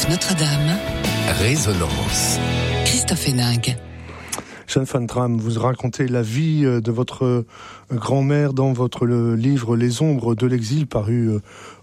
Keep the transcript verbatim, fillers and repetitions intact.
Notre-Dame. Résonance. Christophe Héninck. Jeanne Van Tram, vous racontez la vie de votre grand-mère dans votre livre Les ombres de l'exil, paru